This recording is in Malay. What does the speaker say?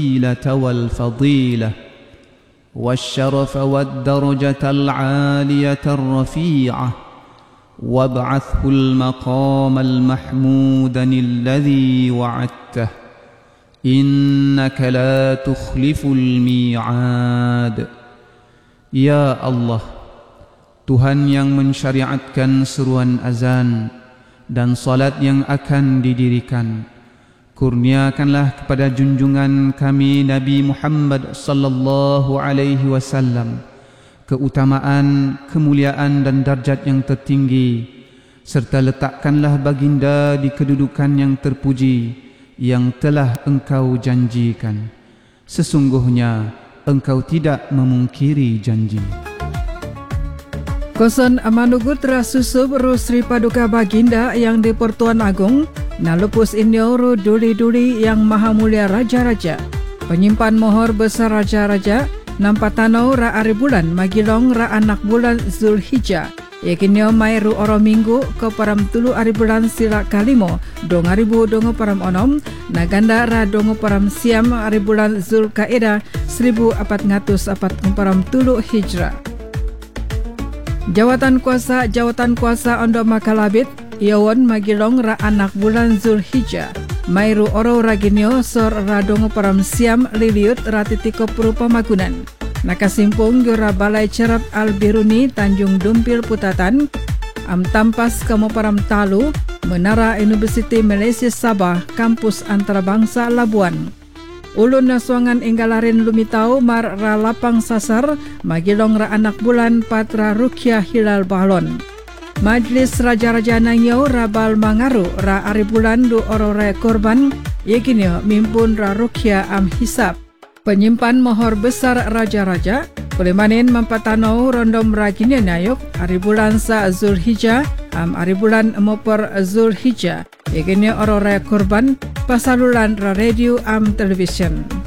والفضيلة والشرف والدرجة العالية الرفيعة وابعثه المقام المحمود الذي وعدته إنك لا تخلف الميعاد. Ya Allah, Tuhan yang mensyariatkan seruan azan dan salat yang akan didirikan, kurniakanlah kepada junjungan kami Nabi Muhammad sallallahu alaihi wasallam keutamaan, kemuliaan dan darjat yang tertinggi, serta letakkanlah baginda di kedudukan yang terpuji yang telah engkau janjikan. Sesungguhnya engkau tidak memungkiri janji. Kosan amanugut rasusub Sri Paduka Baginda yang di Pertuan Agung nalupus inyoru duli-duli yang maha mulia raja-raja, penyimpan mohor besar raja-raja, nampatanau ra ari bulan magilong ra anak bulan Zulhijjah, yakinyo mai ru oro minggu ke param tulu ari bulan sila kalimo 2000 param onom, naganda ra dongo param siam ari bulan Zulkaidah 1440 param tulu hijrah. Jawatan kuasa ondo makalabit Iawon magilong ra anak bulan Zulhijjah, mairu oro raginyo sor radongo param siam liliut ratitiko perupa magunan. Nakasimpung yura balai cerap Al-Biruni Tanjung Dumpil Putatan, am tampas kamu param talu, Menara Universiti Malaysia Sabah, kampus antarabangsa Labuan. Ulun nasuangan enggalarin lumitau mar ra lapang sasar, magilong ra anak bulan Patra Rukyah Hilal Bahlon. Majlis Raja-Raja Nangyo rabal mangaru ra ari bulan du orore korban yekinyo mimpun ra rukyah am hisab. Penyimpan mohor besar raja-raja Kulemanin mempatano rondom raginyo nayok ari bulan sa Zulhijjah am ari bulan mopor Zulhijjah yekinyo orore korban pasalulan ra radio am television.